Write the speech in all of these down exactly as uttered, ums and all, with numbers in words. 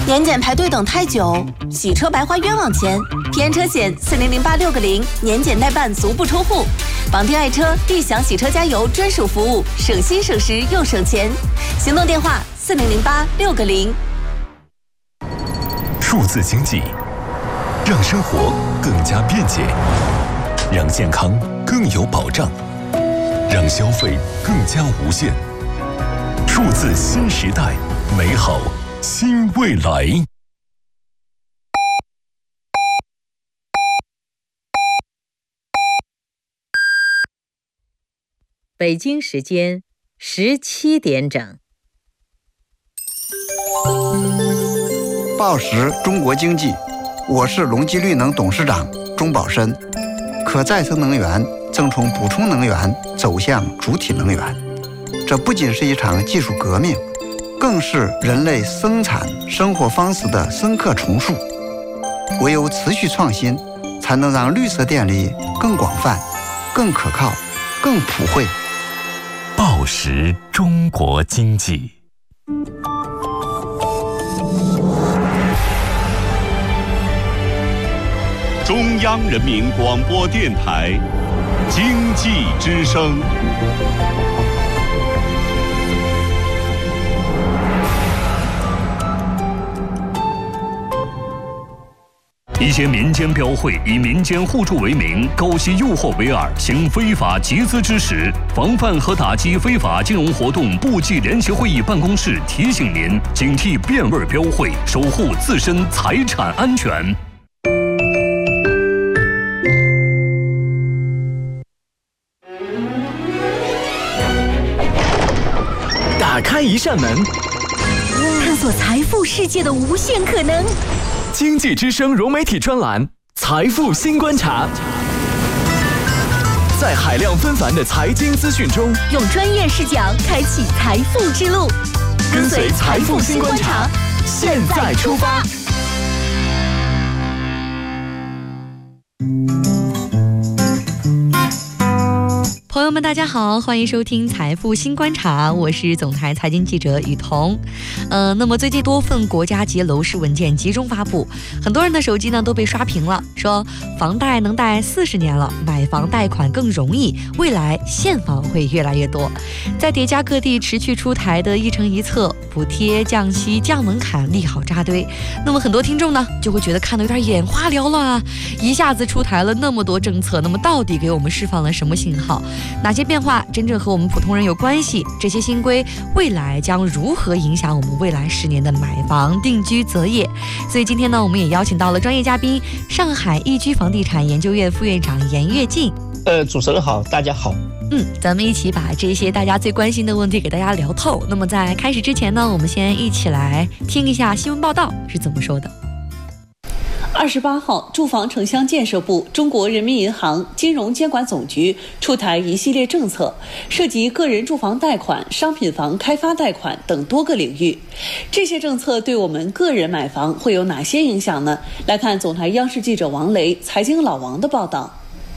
年检排队等太久，洗车白花冤枉钱。平安车险四零零八六个零，年检代办足不出户。绑定爱车，立享洗车加油专属服务，省心省时又省钱。行动电话四零零八六个零。 数字经济，让生活更加便捷，让健康更有保障，让消费更加无限。数字新时代，美好新未来。 北京时间十七点整。 报时中国经济，我是隆基绿能董事长钟宝申。可再生能源正从补充能源走向主体能源，这不仅是一场技术革命，更是人类生产生活方式的深刻重塑。唯有持续创新，才能让绿色电力更广泛、更可靠、更普惠。 报时中国经济。 中央人民广播电台经济之声。 一些民间标会以民间互助为名，勾结诱惑为饵，行非法集资之时，防范和打击非法金融活动部际联席会议办公室提醒您：警惕变味标会，守护自身财产安全。 打开一扇门， 探索财富世界的无限可能。 经济之声融媒体专栏《财富新观察》，在海量纷繁的财经资讯中， 用专业视角开启财富之路。 跟随《财富新观察》，现在出发。 朋友们，大家好，欢迎收听财富新观察，我是总台财经记者雨桐。呃，那么最近多份国家级楼市文件集中发布，很多人的手机呢都被刷屏了，说房贷能贷四十年了，买房贷款更容易，未来现房会越来越多。再叠加各地持续出台的一城一策、补贴、降息、降门槛，利好扎堆。那么很多听众呢就会觉得看得有点眼花缭乱啊，一下子出台了那么多政策，那么到底给我们释放了什么信号？哪些变化真正和我们普通人有关系？这些新规未来将如何影响我们未来十年的买房、定居、择业？所以今天呢，我们也邀请到了专业嘉宾，上海易居房地产研究院副院长严跃进。 呃，主持人好，大家好。 嗯，咱们一起把这些大家最关心的问题给大家聊透。那么在开始之前呢，我们先一起来听一下新闻报道是怎么说的。 二十八号，住房城乡建设部、中国人民银行、金融监管总局出台一系列政策，涉及个人住房贷款、商品房开发贷款等多个领域。这些政策对我们个人买房会有哪些影响呢？来看总台央视记者王雷、财经老王的报道。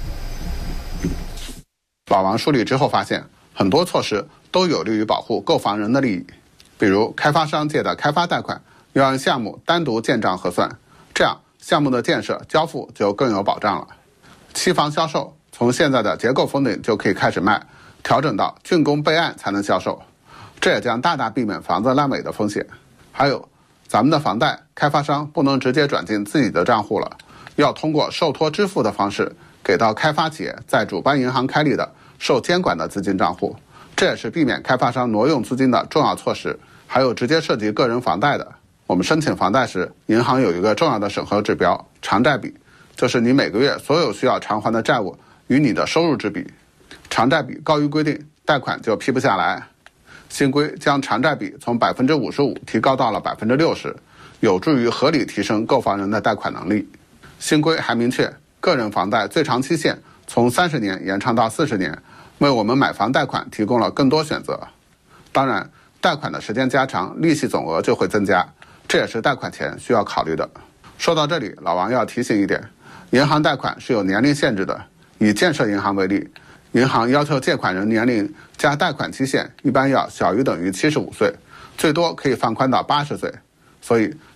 老王梳理之后发现，很多措施都有利于保护购房人的利益，比如开发商借的开发贷款要按项目单独建账核算，这样项目的建设交付就更有保障了。期房销售从现在的结构封顶就可以开始卖，调整到竣工备案才能销售，这也将大大避免房子烂尾的风险。还有，咱们的房贷开发商不能直接转进自己的账户了，要通过受托支付的方式给到开发企业在主办银行开立的受监管的资金账户，这也是避免开发商挪用资金的重要措施。还有直接涉及个人房贷的，我们申请房贷时，银行有一个重要的审核指标，偿债比，就是你每个月所有需要偿还的债务与你的收入之比，偿债比高于规定，贷款就批不下来。新规将偿债比从百分之五十五提高到了百分之六十，有助于合理提升购房人的贷款能力。新规还明确，个人房贷最长期限从三十年延长到四十年，为我们买房贷款提供了更多选择。当然，贷款的时间加长，利息总额就会增加，这也是贷款前需要考虑的。说到这里，老王要提醒一点，银行贷款是有年龄限制的。以建设银行为例，银行要求借款人年龄加贷款期限一般要小于等于七十五岁，最多可以放宽到八十岁。所以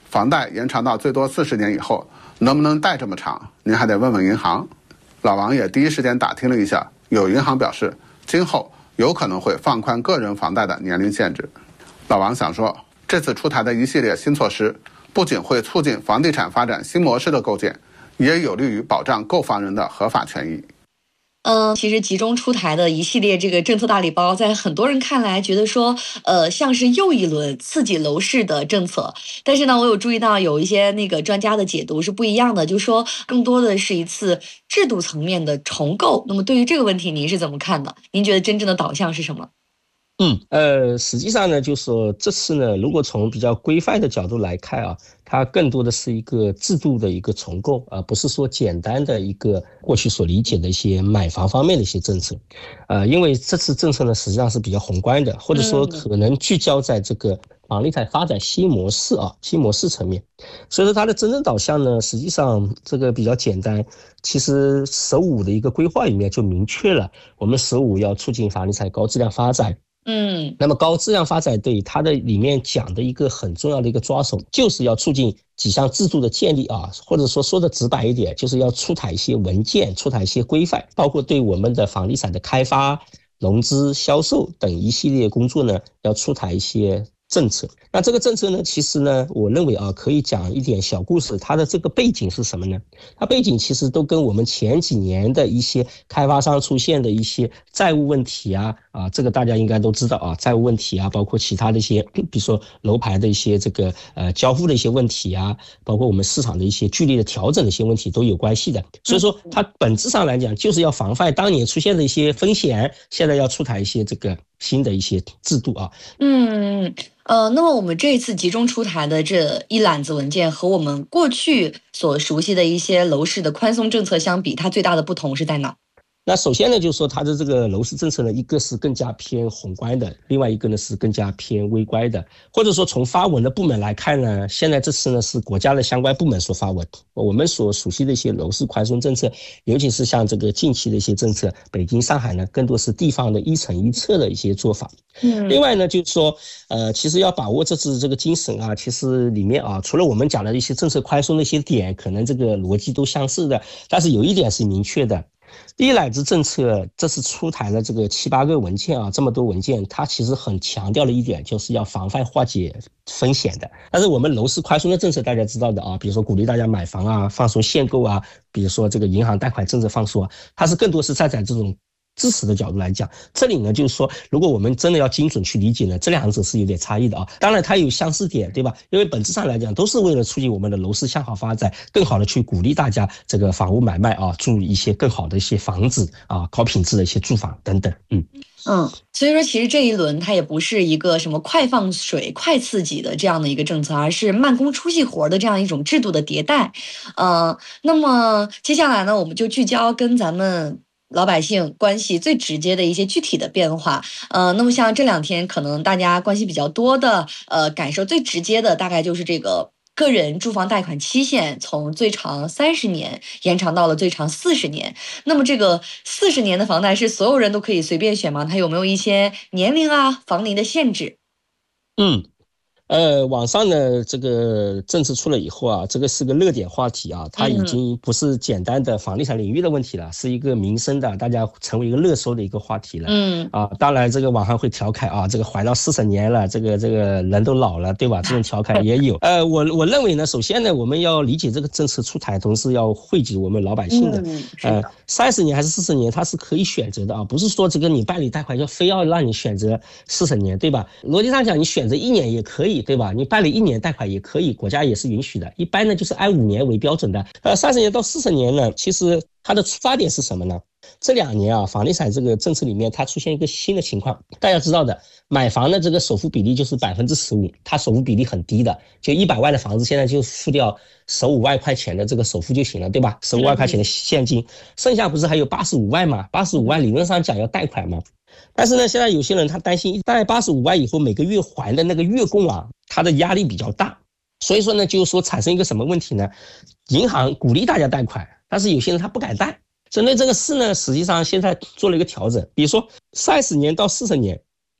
房贷延长到最多四十年以后，能不能贷这么长，您还得问问银行。老王也第一时间打听了一下，有银行表示，今后有可能会放宽个人房贷的年龄限制。老王想说，这次出台的一系列新措施，不仅会促进房地产发展新模式的构建，也有利于保障购房人的合法权益。 嗯，其实集中出台的一系列这个政策大礼包，在很多人看来，觉得说，呃，像是又一轮刺激楼市的政策。但是呢，我有注意到有一些那个专家的解读是不一样的，就说更多的是一次制度层面的重构。那么对于这个问题，您是怎么看的？您觉得真正的导向是什么？ 嗯，呃，实际上呢，就是说这次呢，如果从比较规范的角度来看啊，它更多的是一个制度的一个重构，而不是说简单的一个过去所理解的一些买房方面的一些政策。呃，因为这次政策呢，实际上是比较宏观的，或者说可能聚焦在这个房地产发展新模式啊，新模式层面。所以说它的真正导向呢，实际上这个比较简单。其实“十五”的一个规划里面就明确了，我们“十五”要促进房地产高质量发展。 嗯， 那么高质量发展对它的里面讲的一个很重要的一个抓手，就是要促进几项制度的建立啊，或者说说的直白一点，就是要出台一些文件，出台一些规范，包括对我们的房地产的开发、融资、销售等一系列工作呢，要出台一些政策。那这个政策呢，其实呢，我认为啊，可以讲一点小故事。它的这个背景是什么呢？它背景其实都跟我们前几年的一些开发商出现的一些债务问题啊，啊，这个大家应该都知道啊，债务问题啊，包括其他的一些，比如说楼盘的一些这个呃交付的一些问题啊，包括我们市场的一些剧烈的调整的一些问题都有关系的。所以说，它本质上来讲，就是要防范当年出现的一些风险，现在要出台一些这个新的一些制度啊。 嗯。呃，那么我们这一次集中出台的这一揽子文件和我们过去所熟悉的一些楼市的宽松政策相比，它最大的不同是在哪？ 那首先呢，就是说它的这个楼市政策呢，一个是更加偏宏观的，另外一个呢是更加偏微观的。或者说从发文的部门来看呢，现在这次呢是国家的相关部门所发文，我们所熟悉的一些楼市宽松政策，尤其是像这个近期的一些政策，北京、上海呢更多是地方的一层一策的一些做法。 嗯， 另外呢，就是说，呃，其实要把握这次这个精神啊，其实里面啊，除了我们讲的一些政策宽松的一些点，可能这个逻辑都相似的，但是有一点是明确的。一揽子政策这次出台了这个七八个文件啊，这么多文件，它其实很强调了一点，就是要防范化解风险的。但是我们楼市宽松的政策大家知道的啊，比如说鼓励大家买房啊，放松限购啊，比如说这个银行贷款政策放松啊，它是更多是站在这种支持的角度来讲。这里呢，就是说如果我们真的要精准去理解呢，这两者是有点差异的啊。当然它有相似点，对吧？因为本质上来讲都是为了促进我们的楼市向好发展，更好的去鼓励大家这个房屋买卖啊，住一些更好的一些房子啊，高品质的一些住房等等。嗯嗯，所以说其实这一轮它也不是一个什么快放水、快刺激的这样的一个政策，而是慢工出细活的这样一种制度的迭代。呃，那么接下来呢，我们就聚焦跟咱们老百姓关系最直接的一些具体的变化。呃，那么像这两天可能大家关系比较多的，呃，感受最直接的大概就是这个个人住房贷款期限从最长三十年延长到了最长四十年。那么这个四十年的房贷是所有人都可以随便选吗？它有没有一些年龄啊、房龄的限制？ 嗯。呃，网上呢这个政策出了以后啊，这个是个热点话题啊，它已经不是简单的房地产领域的问题了，嗯、是一个民生的，大家成为一个热搜的一个话题了。 嗯啊，当然这个网上会调侃啊，这个怀到四十年了，这个这个人都老了，对吧？这种调侃也有。呃，我我认为呢，首先呢，我们要理解这个政策出台，同时要惠及我们老百姓的。 嗯、 呃，三十年还是四十年，它是可以选择的啊，不是说这个你办理贷款就非要让你选择四十年，对吧？逻辑上讲，你选择一年也可以。对吧？你办理一年贷款也可以，国家也是允许的。一般呢就是按五年为标准的。呃，三十年到四十年呢，其实它的出发点是什么呢？这两年啊，房地产这个政策里面，它出现一个新的情况。大家知道的，买房的这个首付比例就是百分之十五，它首付比例很低的，就一百万的房子现在就付掉十五万块钱的这个首付就行了，对吧？十五万块钱的现金，剩下不是还有八十五万嘛？八十五万理论上讲要贷款嘛。但是呢，现在有些人他担心，一贷八十五万以后，每个月还的那个月供啊，他的压力比较大，所以说呢，就是说产生一个什么问题呢？银行鼓励大家贷款，但是有些人他不敢贷。针对这个事呢，实际上现在做了一个调整，比如说三十年到四十年，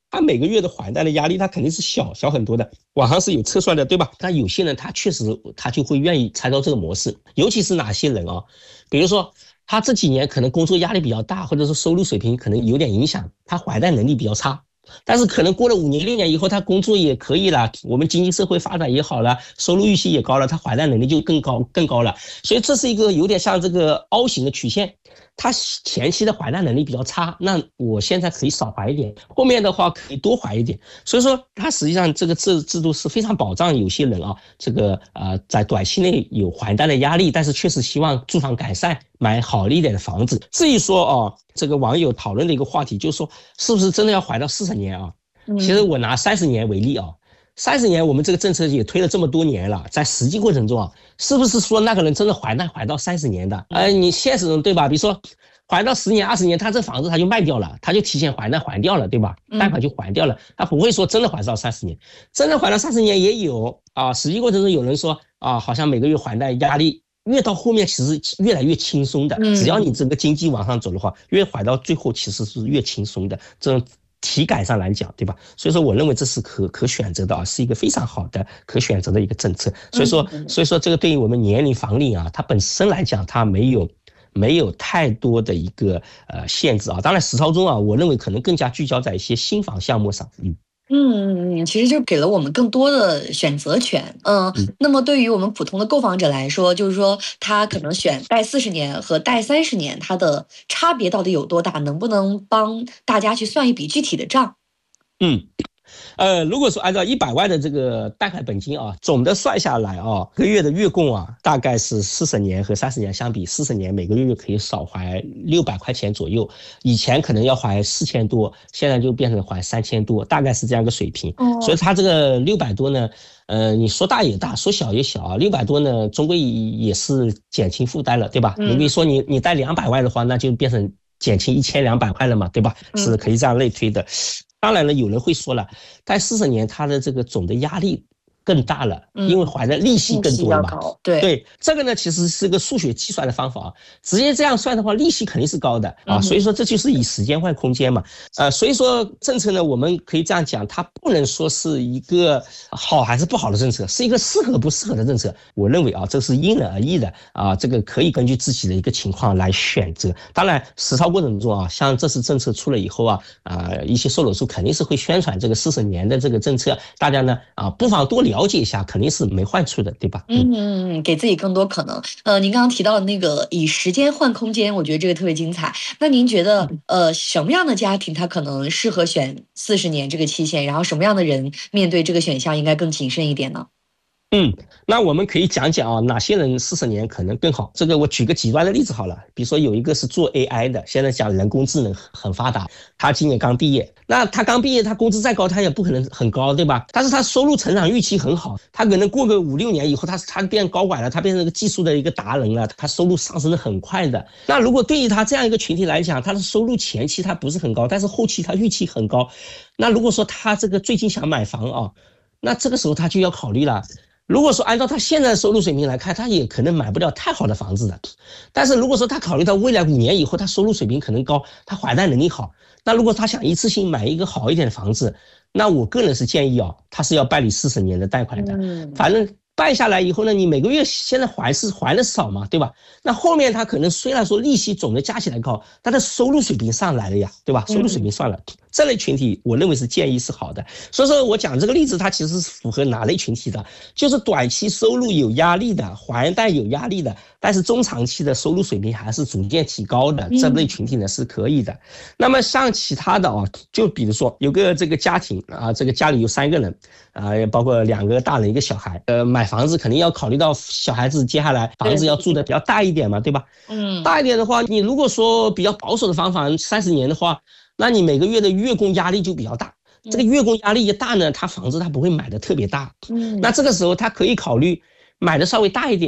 他每个月的还贷的压力，他肯定是小小很多的，网上是有测算的，对吧？但有些人他确实他就会愿意参照这个模式，尤其是哪些人啊？比如说他这几年可能工作压力比较大，或者说收入水平可能有点影响，他还贷能力比较差。但是可能过了五年六年以后，他工作也可以了，我们经济社会发展也好了，收入预期也高了，他还贷能力就更高更高了。所以这是一个有点像这个凹形的曲线，他前期的还贷能力比较差，那我现在可以少还一点，后面的话可以多还一点。所以说他实际上这个制制度是非常保障有些人啊，这个呃在短期内有还贷的压力，但是确实希望住房改善，买好一点的房子。至于说啊，这个网友讨论的一个话题就是说，是不是真的要还到四十年啊？其实我拿三十年为例啊，三十年我们这个政策也推了这么多年了，在实际过程中啊，是不是说那个人真的还贷还到三十年的？呃，你现实中对吧？比如说还到十年、二十年，他这房子他就卖掉了，他就提前还贷还掉了，对吧？贷款就还掉了，他不会说真的还到三十年，真的还到三十年也有啊。实际过程中有人说啊，好像每个月还贷压力越到后面其实越来越轻松的，只要你这个经济往上走的话，越还到最后其实是越轻松的。这种体感上来讲，对吧？所以说我认为这是可可选择的啊，是一个非常好的可选择的一个政策。所以说所以说这个对于我们年龄房龄啊，它本身来讲它没有没有太多的一个呃限制啊。当然实操中啊，我认为可能更加聚焦在一些新房项目上。嗯嗯，其实就给了我们更多的选择权。嗯，那么对于我们普通的购房者来说，就是说他可能选贷四十年和贷三十年，它的差别到底有多大？能不能帮大家去算一笔具体的账？ 嗯。呃，如果说按照一百万的这个贷款本金啊，总的算下来啊，一个月的月供啊，大概是四十年和三十年相比，四十年每个月可以少还六百块钱左右。以前可能要还四千多，现在就变成还三千多，大概是这样一个水平。哦、所以它这个六百多呢，呃，你说大也大，说小也小啊。六百多呢，终归也是减轻负担了，对吧？嗯、你比如说你你贷两百万的话，那就变成减轻一千两百块了嘛，对吧？是可以这样类推的。当然了，有人会说了，贷四十年它的这个总的压力更大了，因为还的利息更多了嘛。嗯、对对，这个呢其实是个数学计算的方法啊，直接这样算的话，利息肯定是高的啊。所以说这就是以时间换空间嘛。呃，所以说政策呢，我们可以这样讲，它不能说是一个好还是不好的政策，是一个适合不适合的政策。我认为啊，这是因人而异的啊，这个可以根据自己的一个情况来选择。当然，实操过程中啊，像这次政策出了以后啊，啊一些售楼处肯定是会宣传这个四十年的这个政策，大家呢啊不妨多了解一下，肯定是没坏处的，对吧？ 嗯嗯，给自己更多可能。呃，您刚刚提到的那个以时间换空间，我觉得这个特别精彩。那您觉得呃什么样的家庭他可能适合选四十年这个期限，然后什么样的人面对这个选项应该更谨慎一点呢？ 嗯，那我们可以讲讲啊，哪些人四十年可能更好。这个我举个极端的例子好了，比如说有一个是做 A I 的，现在讲人工智能很发达，他今年刚毕业，那他刚毕业，他工资再高，他也不可能很高，对吧？但是他收入成长预期很好，他可能过个五六年以后，他他变高管了，他变成一个技术的一个达人了，他收入上升的很快的。那如果对于他这样一个群体来讲，他的收入前期他不是很高，但是后期他预期很高。那如果说他这个最近想买房啊，那这个时候他就要考虑了。如果说按照他现在的收入水平来看，他也可能买不了太好的房子的。但是如果说他考虑到未来五年以后，他收入水平可能高，他还贷能力好，那如果他想一次性买一个好一点的房子，那我个人是建议啊，他是要办理四十年的贷款的。反正办下来以后呢，你每个月现在还是还的少嘛，对吧？那后面他可能虽然说利息总的加起来高，他的收入水平上来了呀，对吧？收入水平上来，这类群体我认为是建议是好的。所以说我讲这个例子，它其实是符合哪类群体的？就是短期收入有压力的，还贷有压力的，但是中长期的收入水平还是逐渐提高的，这类群体呢是可以的。那么像其他的啊，就比如说有个这个家庭啊，这个家里有三个人啊，包括两个大人一个小孩，呃，买房子肯定要考虑到小孩子接下来房子要住的比较大一点嘛，对吧？嗯，大一点的话，你如果说比较保守的方法，三十年的话，那你每个月的月供压力就比较大。这个月供压力一大呢，他房子他不会买的特别大。嗯，那这个时候他可以考虑买的稍微大一点，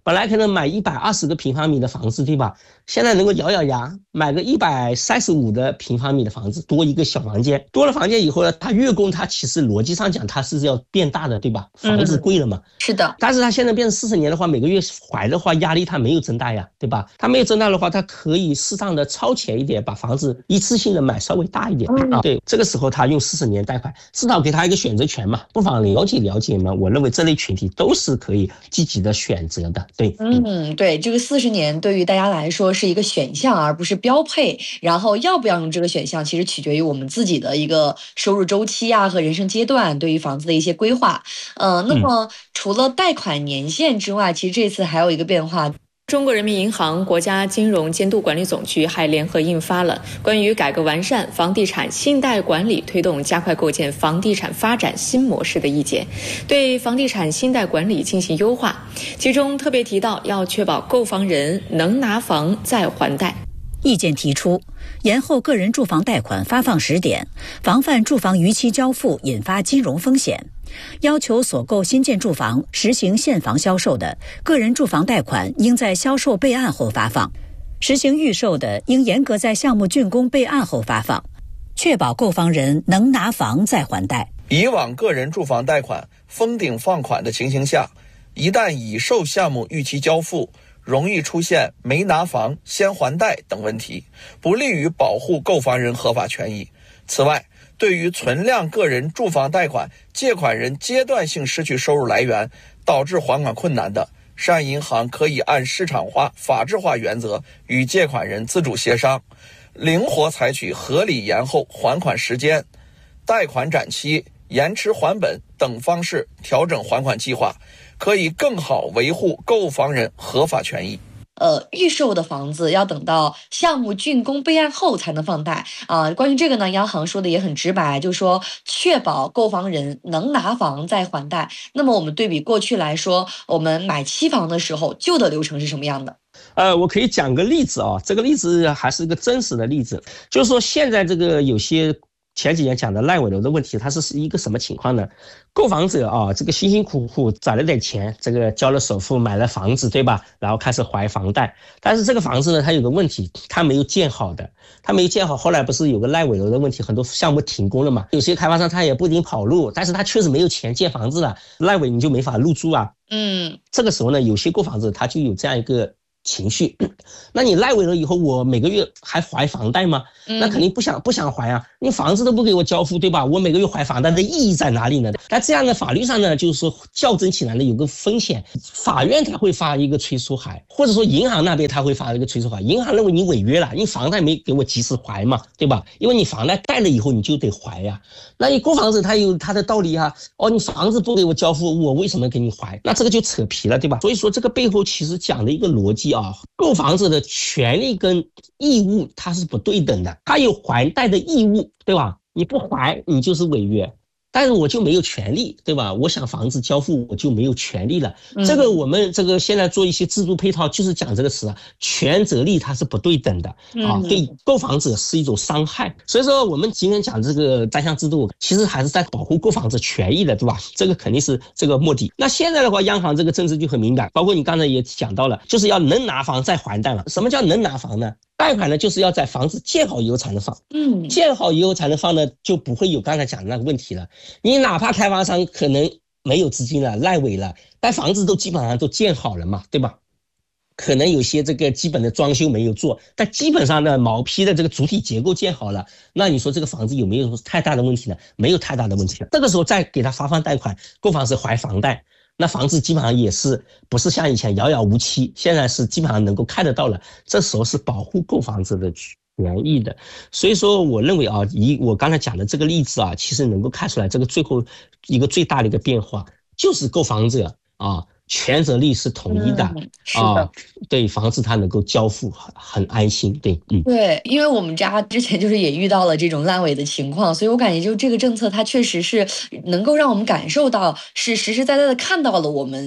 本来可能买一百二十个平方米的房子，对吧？现在能够咬咬牙买个一百三十五的平方米的房子，多一个小房间，多了房间以后呢，它月供它其实逻辑上讲它是要变大的，对吧？房子贵了嘛， 嗯、是的。 但是它现在变成四十年的话，每个月还的话压力它没有增大呀，对吧？它没有增大的话，它可以适当的超前一点，把房子一次性的买稍微大一点、嗯、啊。对，这个时候他用四十年贷款，至少给他一个选择权嘛，不妨了解了解嘛。我认为这类群体都是可以积极的选择的。对， 嗯，对，这个四十年对于大家来说是一个选项，而不是标配。然后要不要用这个选项，其实取决于我们自己的一个收入周期啊和人生阶段对于房子的一些规划。呃，那么除了贷款年限之外，其实这次还有一个变化。 中国人民银行、国家金融监督管理总局还联合印发了关于改革完善房地产信贷管理、推动加快构建房地产发展新模式的意见，对房地产信贷管理进行优化。其中特别提到，要确保购房人能拿房再还贷。 意见提出，延后个人住房贷款发放时点，防范住房逾期交付引发金融风险。要求所购新建住房实行现房销售的，个人住房贷款应在销售备案后发放；实行预售的，应严格在项目竣工备案后发放，确保购房人能拿房再还贷。 以往个人住房贷款封顶放款的情形下，一旦已售项目逾期交付，容易出现没拿房先还贷等问题，不利于保护购房人合法权益。此外，对于存量个人住房贷款借款人阶段性失去收入来源，导致还款困难的，商业银行可以按市场化、法治化原则与借款人自主协商，灵活采取合理延后还款时间、贷款展期、延迟还本等方式调整还款计划，可以更好维护购房人合法权益。 呃，预售的房子要等到项目竣工备案后才能放贷啊、呃。关于这个呢，央行说的也很直白，就是说确保购房人能拿房再还贷。那么我们对比过去来说，我们买期房的时候，旧的流程是什么样的？ 呃，我可以讲个例子啊，这个例子还是一个真实的例子，就是说现在这个有些。前几年讲的烂尾楼的问题，它是一个什么情况呢？购房者啊，这个辛辛苦苦攒了点钱，这个交了首付买了房子，对吧？然后开始还房贷，但是这个房子呢，它有个问题，它没有建好的，它没有建好。后来不是有个烂尾楼的问题，很多项目停工了嘛？有些开发商他也不一定跑路，但是他确实没有钱建房子了，烂尾你就没法入住啊。 嗯， 这个时候呢，有些购房者他就有这样一个情绪，那你赖尾了以后，我每个月还还房贷吗？那肯定不想不想还啊！你房子都不给我交付，对吧？我每个月还房贷的意义在哪里呢？那这样的法律上呢，就是说较真起来呢有个风险，法院他会发一个催促函，或者说银行那边他会发一个催促函，银行认为你违约了，你房贷没给我及时还嘛，对吧？因为你房贷贷了以后你就得还呀。那你购房子他有他的道理啊，哦，你房子不给我交付，我为什么给你还？那这个就扯皮了，对吧？所以说这个背后其实讲的一个逻辑啊，购房者的权利跟义务它是不对等的，他有还贷的义务，对吧？你不还你就是违约，但是我就没有权利，对吧？我想房子交付我就没有权利了、嗯、这个我们这个现在做一些制度配套就是讲这个词啊，权责利它是不对等的、嗯、啊，对购房者是一种伤害。所以说我们今天讲这个单项制度其实还是在保护购房者权益的，对吧？这个肯定是这个目的。那现在的话央行这个政策就很敏感，包括你刚才也讲到了，就是要能拿房再还贷嘛。什么叫能拿房呢？贷款呢就是要在房子建好以后才能放，嗯，建好以后才能放呢，就不会有刚才讲的那个问题了。你哪怕开发商可能没有资金了，烂尾了，但房子都基本上都建好了嘛，对吧？可能有些这个基本的装修没有做，但基本上呢毛坯的这个主体结构建好了，那你说这个房子有没有太大的问题呢？没有太大的问题了。这个时候再给他发放贷款，购房者还房贷，那房子基本上也是不是像以前遥遥无期，现在是基本上能够看得到了，这时候是保护购房者的权益的。所以说我认为啊，以我刚才讲的这个例子啊，其实能够看出来这个最后一个最大的一个变化就是购房者啊权责利是统一的、嗯、是的啊，对房子它能够交付很很安心，对，嗯， 对，因为我们家之前就是也遇到了这种烂尾的情况，所以我感觉就这个政策它确实是能够让我们感受到是实实在在的看到了我们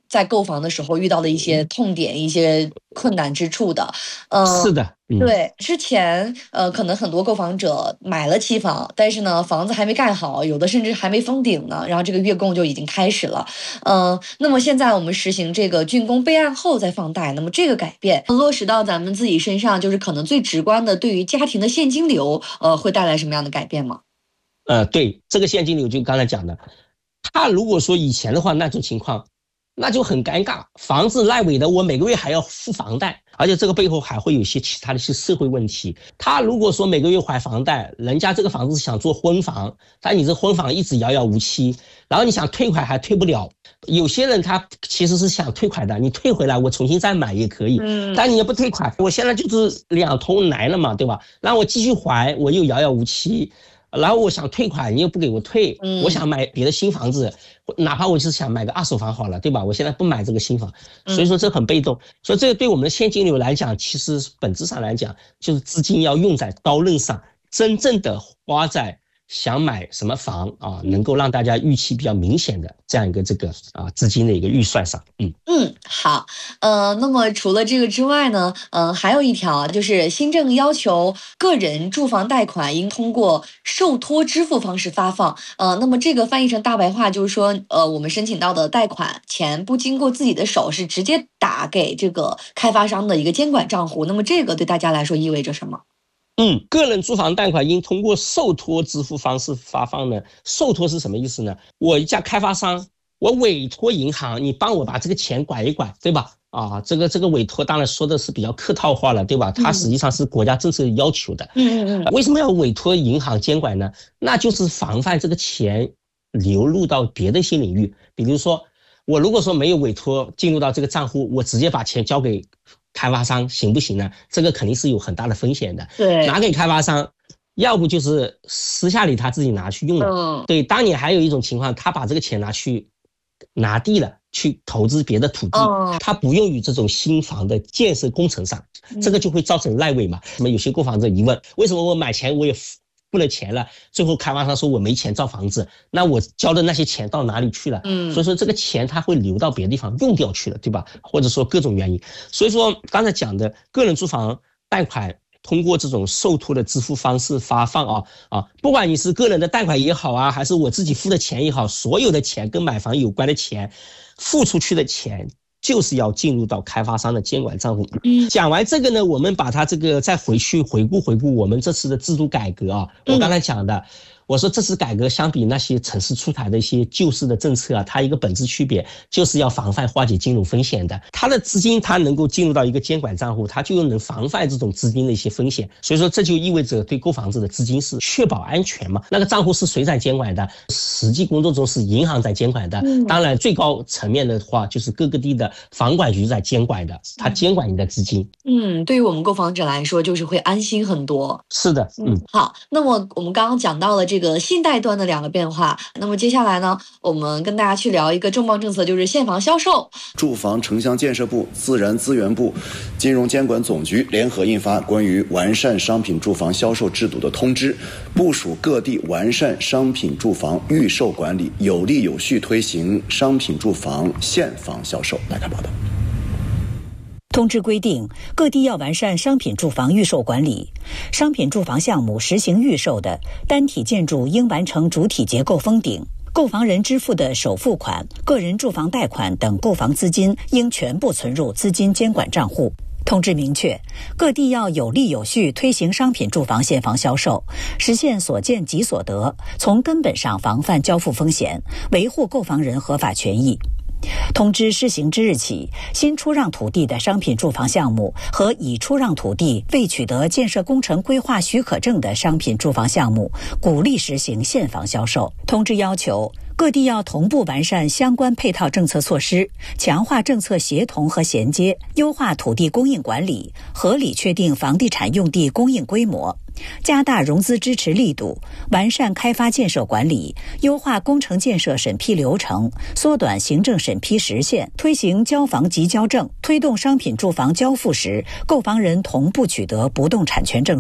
在购房的时候遇到的一些痛点、一些困难之处的。呃， 是的。嗯、 对，之前呃，可能很多购房者买了期房，但是呢，房子还没盖好，有的甚至还没封顶呢，然后这个月供就已经开始了。嗯、呃，那么现在我们实行这个竣工备案后再放贷，那么这个改变落实到咱们自己身上，就是可能最直观的，对于家庭的现金流，呃，会带来什么样的改变吗？ 呃，对，这个现金流就刚才讲的，他如果说以前的话那种情况，那就很尴尬，房子赖尾的，我每个月还要付房贷，而且这个背后还会有一些其他的一些社会问题。他如果说每个月还房贷，人家这个房子想做婚房，但你这婚房一直遥遥无期，然后你想退款还退不了。有些人他其实是想退款的，你退回来我重新再买也可以，嗯，但你也不退款，我现在就是两头难了嘛，对吧？让我继续还，我又遥遥无期。然后我想退款，你又不给我退，嗯、我想买别的新房子，哪怕我就是想买个二手房好了，对吧？我现在不买这个新房，所以说这很被动，嗯、所以这个对我们的现金流来讲，其实本质上来讲，就是资金要用在刀刃上，真正的花在想买什么房啊，能够让大家预期比较明显的这样一个这个啊资金的一个预算上。嗯嗯，好，呃，那么除了这个之外呢，呃，还有一条就是新政要求个人住房贷款应通过受托支付方式发放。呃，那么这个翻译成大白话就是说，呃，我们申请到的贷款钱不经过自己的手，是直接打给这个开发商的一个监管账户。那么这个对大家来说意味着什么？ 嗯，个人住房贷款应通过受托支付方式发放呢？受托是什么意思呢？我一家开发商，我委托银行，你帮我把这个钱管一管，对吧？啊，这个这个委托当然说的是比较客套话了，对吧？它实际上是国家政策要求的。嗯嗯嗯。为什么要委托银行监管呢？那就是防范这个钱流入到别的一些领域，比如说我如果说没有委托进入到这个账户，我直接把钱交给开发商行不行呢？这个肯定是有很大的风险的。对，拿给开发商，要不就是私下里他自己拿去用了。嗯，对，当年还有一种情况，他把这个钱拿去拿地了，去投资别的土地，嗯、他不用于这种新房的建设工程上，这个就会造成赖尾嘛。那么有些购房者疑问，为什么我买钱我也付了钱了，最后开发商说我没钱造房子，那我交的那些钱到哪里去了？嗯，所以说这个钱它会流到别的地方用掉去了，对吧？或者说各种原因。所以说刚才讲的个人住房贷款通过这种受托的支付方式发放啊啊，不管你是个人的贷款也好啊，还是我自己付的钱也好，所有的钱跟买房有关的钱，付出去的钱就是要进入到开发商的监管账户。嗯，讲完这个呢，我们把它这个再回去回顾回顾我们这次的制度改革啊。我刚才讲的，我说这次改革相比那些城市出台的一些旧式的政策啊，它一个本质区别就是要防范化解金融风险的。它的资金它能够进入到一个监管账户，它就能防范这种资金的一些风险。所以说这就意味着对购房子的资金是确保安全嘛。那个账户是谁在监管的？实际工作中是银行在监管的。当然最高层面的话就是各个地的房管局在监管的，它监管你的资金。嗯， 对于我们购房者来说就是会安心很多。 是的。嗯， 好，那么我们刚刚讲到了这个信贷端的两个变化，那么接下来呢，我们跟大家去聊一个重磅政策，就是现房销售。 住房城乡建设部、自然资源部、金融监管总局联合印发关于完善商品住房销售制度的通知，部署各地完善商品住房预售管理，有力有序推行商品住房现房销售。来看报道。 通知规定，各地要完善商品住房预售管理。商品住房项目实行预售的，单体建筑应完成主体结构封顶，购房人支付的首付款、个人住房贷款等购房资金应全部存入资金监管账户。通知明确，各地要有力有序推行商品住房现房销售，实现所见即所得，从根本上防范交付风险，维护购房人合法权益。通知施行之日起，新出让土地的商品住房项目和已出让土地未取得建设工程规划许可证的商品住房项目，鼓励实行现房销售。通知要求，各地要同步完善相关配套政策措施，强化政策协同和衔接，优化土地供应管理，合理确定房地产用地供应规模，加大融资支持力度，完善开发建设管理，优化工程建设审批流程，缩短行政审批时限，推行交房即交证，推动商品住房交付时购房人同步取得不动产权证书。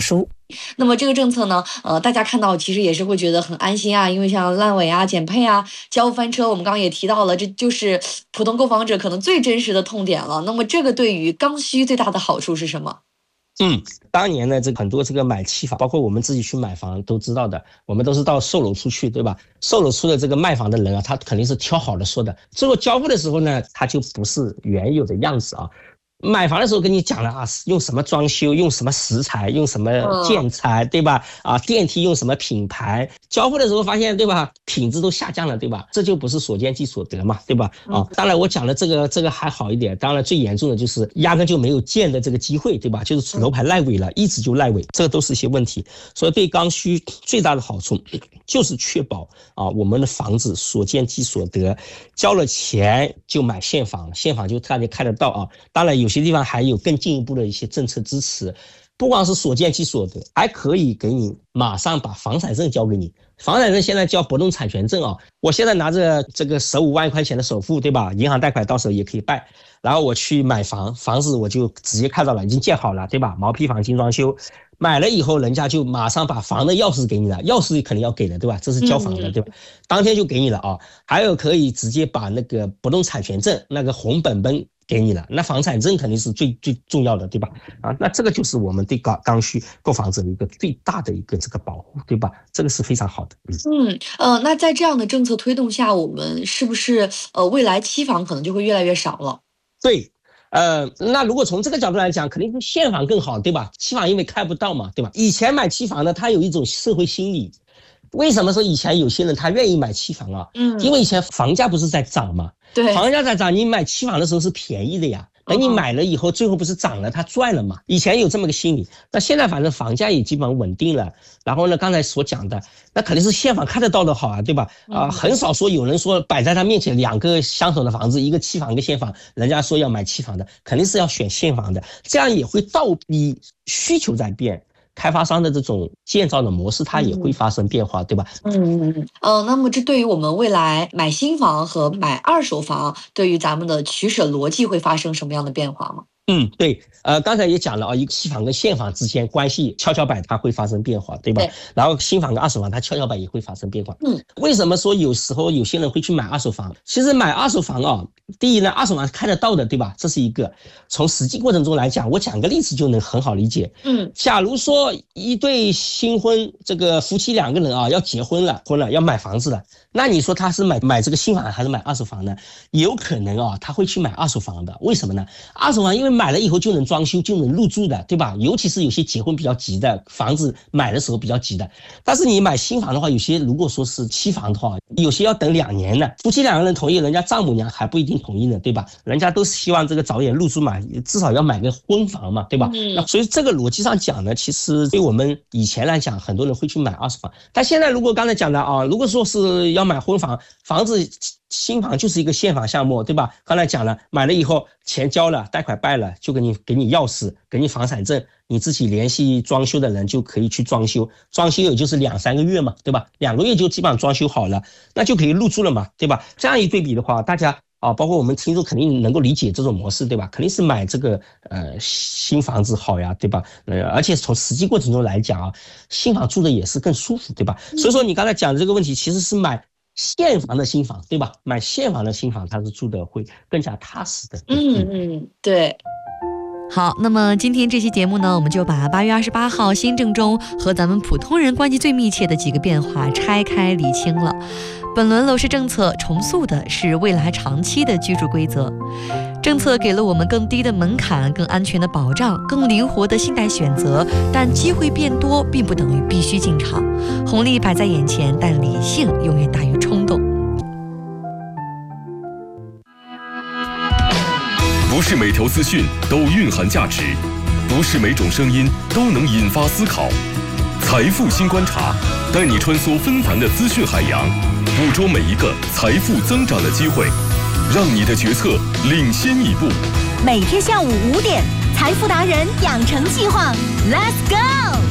那么这个政策呢，呃，大家看到其实也是会觉得很安心啊，因为像烂尾啊、减配啊、交付翻车，我们刚刚也提到了，这就是普通购房者可能最真实的痛点了。那么这个对于刚需最大的好处是什么？ 嗯，当年呢，这个很多这个买期房，包括我们自己去买房都知道的，我们都是到售楼处去，对吧？售楼处的这个卖房的人啊，他肯定是挑好的说的，最后交付的时候呢，他就不是原有的样子啊。买房的时候跟你讲了啊，用什么装修，用什么石材，用什么建材，对吧？啊，电梯用什么品牌，交付的时候发现，对吧？品质都下降了，对吧？这就不是所见即所得嘛，对吧？啊，当然我讲的这个这个还好一点，当然最严重的就是压根就没有建的这个机会，对吧？就是楼盘赖尾了，一直就赖尾，这个都是一些问题。所以对刚需最大的好处就是确保啊，我们的房子所见即所得，交了钱就买现房，现房就大家看得到啊。当然有些地方还有更进一步的一些政策支持，不光是所见即所得，还可以给你马上把房产证交给你。房产证现在叫不动产权证啊，我现在拿着这个十五万块钱的首付，对吧？银行贷款到时候也可以办，然后我去买房，房子我就直接看到了，已经建好了，对吧？毛坯房精装修，买了以后人家就马上把房的钥匙给你了，钥匙肯定要给的，对吧？这是交房的，对吧？当天就给你了啊。还有可以直接把那个不动产权证那个红本本给你了，那房产证肯定是最最重要的，对吧？啊，那这个就是我们对刚刚需购房者的一个最大的一个这个保护，对吧？这个是非常好的。 嗯嗯呃，那在这样的政策推动下，我们是不是呃未来期房可能就会越来越少了？ 对。呃，那如果从这个角度来讲，肯定是现房更好，对吧？期房因为开不到嘛，对吧？以前买期房呢，它有一种社会心理。为什么说以前有些人他愿意买期房啊？嗯，因为以前房价不是在涨嘛，对，房价在涨，你买期房的时候是便宜的呀。等你买了以后，最后不是涨了，他赚了嘛？以前有这么个心理，那现在反正房价也基本稳定了。然后呢，刚才所讲的，那肯定是现房看得到的好啊，对吧？啊、呃，很少说有人说摆在他面前两个相同的房子，一个期房一个现房，人家说要买期房的，肯定是要选现房的，这样也会倒逼需求在变。开发商的这种建造的模式，它也会发生变化，嗯、对吧？ 嗯嗯呃，那么这对于我们未来买新房和买二手房，对于咱们的取舍逻辑会发生什么样的变化吗？ 嗯，对，呃，刚才也讲了啊，一个期房跟现房之间关系跷跷板它会发生变化，对吧？对。然后新房跟二手房它跷跷板也会发生变化。嗯。为什么说有时候有些人会去买二手房？其实买二手房啊，第一呢，二手房是看得到的，对吧？这是一个。从实际过程中来讲，我讲个例子就能很好理解。嗯。假如说一对新婚这个夫妻两个人啊，要结婚了，婚了要买房子了，那你说他是买买这个新房还是买二手房呢？有可能啊，他会去买二手房的。为什么呢？二手房因为买了以后就能装修就能入住的，对吧？尤其是有些结婚比较急的，房子买的时候比较急的。但是你买新房的话，有些如果说是期房的话，有些要等两年呢。夫妻两个人同意，人家丈母娘还不一定同意呢，对吧？人家都是希望这个早点入住嘛，至少要买个婚房嘛，对吧？嗯、那所以这个逻辑上讲呢，其实对我们以前来讲，很多人会去买二手房。但现在如果刚才讲的啊，如果说是要买婚房，房子新房就是一个现房项目，对吧？刚才讲了，买了以后钱交了，贷款办了，就给你给你钥匙，给你房产证，你自己联系装修的人就可以去装修，装修也就是两三个月嘛，对吧？两个月就基本上装修好了，那就可以入住了嘛，对吧？这样一对比的话，大家啊，包括我们听众肯定能够理解这种模式，对吧？肯定是买这个呃新房子好呀，对吧？呃，而且从实际过程中来讲啊，新房住的也是更舒服，对吧？所以说你刚才讲的这个问题，其实是买现房的新房，对吧？买现房的新房，它是住的会更加踏实的。 嗯嗯，对。好，那么今天这期节目呢，我们就把八月二十八号新政中和咱们普通人关系最密切的几个变化拆开理清了。本轮楼市政策重塑的是未来长期的居住规则，政策给了我们更低的门槛、更安全的保障、更灵活的信贷选择，但机会变多并不等于必须进场。红利摆在眼前，但理性永远大于冲动。 不是每条资讯都蕴含价值，不是每种声音都能引发思考。财富新观察，带你穿梭纷繁的资讯海洋，捕捉每一个财富增长的机会，让你的决策领先一步。 每天下午五点，财富达人养成计划 ，Let's go！